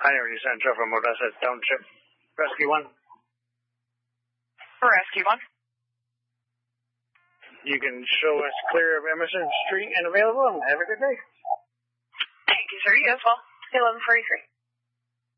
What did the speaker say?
Pioneer Eastern Trevor Modessa Township. Rescue 1. Rescue 1. You can show us clear of Emerson Street and available, and have a good day. Thank you, sir. You as well. 1143.